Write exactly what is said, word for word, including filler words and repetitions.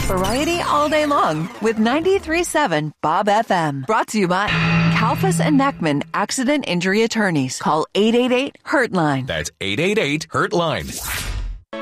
Variety all day long with ninety-three point seven Bob F M. Brought to you by Kalfas and Neckman Accident Injury Attorneys. Call eight eight eight, HURT-LINE. That's eight eight eight, HURT-LINE.